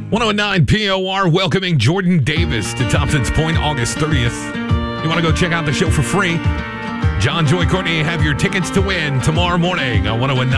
1019 POR welcoming Jordan Davis to Thompson's Point August 30th. You want to go check out the show for free? John, Joy, Courtney have your tickets to win tomorrow morning on 1019